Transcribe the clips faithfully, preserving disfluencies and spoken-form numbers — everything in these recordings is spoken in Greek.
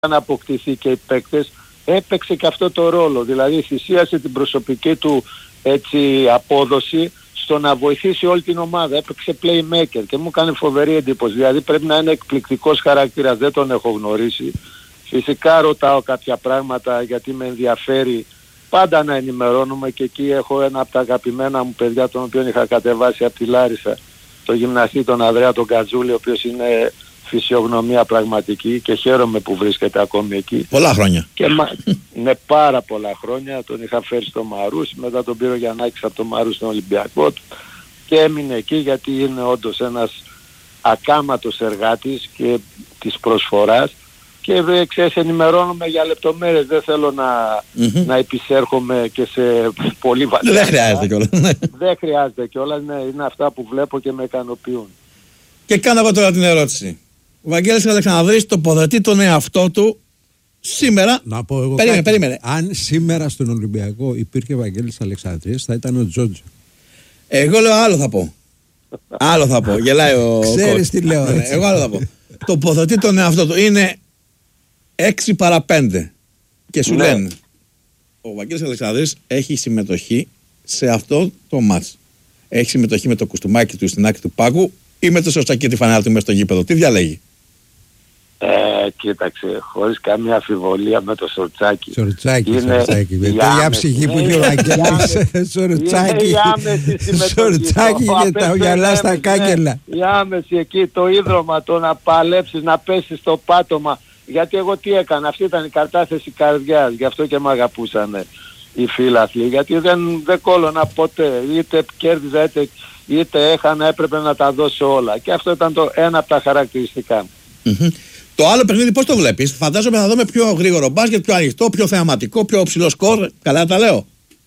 να αποκτηθεί και οι παίκτες, έπαιξε και αυτό το ρόλο. Δηλαδή θυσίασε την προσωπική του έτσι, απόδοση στο να βοηθήσει όλη την ομάδα. Έπαιξε playmaker και μου έκανε φοβερή εντύπωση. Δηλαδή πρέπει να είναι εκπληκτικός χαρακτήρας, δεν τον έχω γνωρίσει. Φυσικά ρωτάω κάποια πράγματα γιατί με ενδιαφέρει πάντα να ενημερώνουμε, και εκεί έχω ένα από τα αγαπημένα μου παιδιά, τον οποίο είχα κατεβάσει από τη Λάρισα, το γυμναστή τον Ανδρέα τον Κατζούλη, ο οποίος είναι φυσιογνωμία πραγματική και χαίρομαι που βρίσκεται ακόμη εκεί. Πολλά χρόνια. Και μα... ναι, πάρα πολλά χρόνια. Τον είχα φέρει στο Μαρούσι, μετά τον πήρε ο Γιαννάκης από το Μαρούσι στον Ολυμπιακό του και έμεινε εκεί γιατί είναι όντως ένας ακάματος εργάτης και της προσφοράς. Και ξέρεις, ενημερώνομαι για λεπτομέρειες, δεν θέλω να, mm-hmm. να επισέρχομαι και σε πολύ βαθιά. Δεν χρειάζεται κιόλας. Δεν χρειάζεται κιόλας, ναι, είναι αυτά που βλέπω και με ικανοποιούν. Και κάνω εγώ τώρα την ερώτηση. Ο Βαγγέλης Αλεξανδρής τοποθετεί τον εαυτό του σήμερα. Να πω εγώ περίμενε, κάτι. περίμενε. Αν σήμερα στον Ολυμπιακό υπήρχε Βαγγέλης Αλεξανδρής, θα ήταν ο Τζότζο. Εγώ λέω άλλο θα πω. Άλλο θα πω. Γελάει ο Ξέρεις τι λέω, ναι, εγώ άλλο θα πω. Τοποθετεί τον εαυτό του. Είναι έξι παρά πέντε. Και σου ναι. λένε ο Βαγγέλης Αλεξανδρής έχει συμμετοχή σε αυτό το μάτς. Έχει συμμετοχή με το κουστούμάκι του στην άκρη του πάγκου ή με το σωστάκι τη φανέλα του μέσα στο γήπεδο. Τι διαλέγει? Ε, κοίταξε, χωρίς καμία αμφιβολία με το σορτσάκι. Σορτσάκι, σορτσάκι. Με τέτοια ψυχή που είχε ο Βαγγέλης. Σορτσάκι. Σορτσάκι και τα γυαλά στα κάγκελα. Η άμεση εκεί, το ίδρωμα, το να παλέψεις, να πέσεις στο πάτωμα. Γιατί εγώ τι έκανα, αυτή ήταν η κατάθεση καρδιάς, γι' αυτό και με αγαπούσαν οι φίλαθλοι. Γιατί δεν, δεν κόλωνα ποτέ, είτε κέρδιζα είτε, είτε έχανα, έπρεπε να τα δώσω όλα. Και αυτό ήταν το ένα από τα χαρακτηριστικά μου. Mm-hmm. Το άλλο παιχνίδι πώς το βλέπεις? Φαντάζομαι θα δούμε πιο γρήγορο μπάσκετ, πιο ανοιχτό, πιο θεαματικό, πιο ψηλό σκορ. Καλά τα λέω?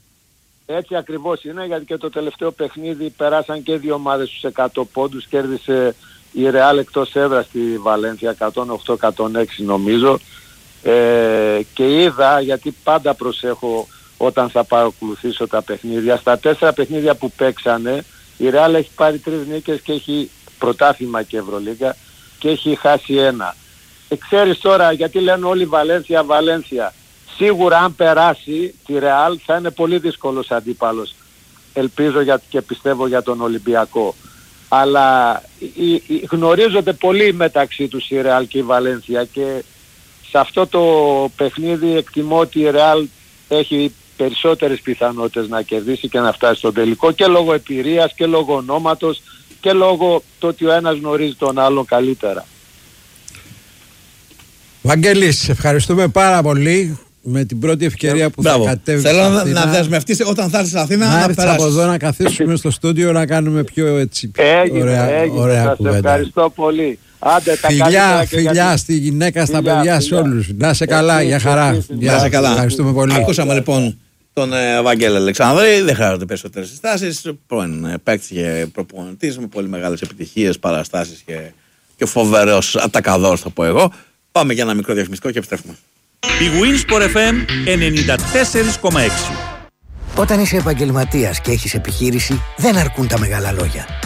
Έτσι ακριβώς είναι, γιατί και το τελευταίο παιχνίδι περάσαν και δύο ομάδες στους εκατό πόντους. Κέρδισε η Ρεάλ εκτός έδρας στη Βαλένθια εκατόν οκτώ εκατόν έξι νομίζω. Ε, και είδα, γιατί πάντα προσέχω όταν θα παρακολουθήσω τα παιχνίδια, στα τέσσερα παιχνίδια που παίξανε η Ρεάλ έχει πάρει τρεις νίκες και έχει πρωτάθλημα και Ευρωλίγκα και έχει χάσει ένα. Και ξέρεις τώρα, γιατί λένε όλοι Βαλένθια, Βαλένθια. Σίγουρα αν περάσει τη Ρεάλ θα είναι πολύ δύσκολος αντίπαλος. Ελπίζω για, και πιστεύω για τον Ολυμπιακό. Αλλά οι, οι, γνωρίζονται πολύ μεταξύ τους η Ρεάλ και η Βαλένθια, και σε αυτό το παιχνίδι εκτιμώ ότι η Ρεάλ έχει περισσότερες πιθανότητες να κερδίσει και να φτάσει στον τελικό, και λόγω εμπειρίας και λόγω ονόματος και λόγω το ότι ο ένας γνωρίζει τον άλλον καλύτερα. Βαγγέλη, σε ευχαριστούμε πάρα πολύ με την πρώτη ευκαιρία που Μπράβο. θα κατέβεις. Θέλω να, να δεσμευτείς όταν θα έρθεις στην Αθήνα να, να έρθεις από εδώ να καθίσουμε στο στούντιο να κάνουμε πιο έτσι έγινε, ωραία, έγινε, ωραία σας κουβέντα. Ευχαριστώ πολύ. Άντε, τα φιλιά, φιλιά για... στη γυναίκα, στα φιλιά, παιδιά, φιλιά. Σε όλους. Να σε καλά, για χαρά. Να σε καλά. Ευχαριστούμε πολύ. Ακούσαμε λοιπόν τον ε, Βαγγέλη Αλεξανδρή, δεν χρειάζονται περισσότερες συστάσεις. Πρώην ε, παίκτης και προπονητής με πολύ μεγάλες επιτυχίες, παραστάσεις και, και φοβερός ατακαδόρος θα πω εγώ. Πάμε για ένα μικρό διαφημιστικό και επιστρέφουμε. Η Winsport εφ εμ ενενήντα τέσσερα κόμμα έξι. Όταν είσαι επαγγελματίας και έχεις επιχείρηση, δεν αρκούν τα μεγάλα λόγια.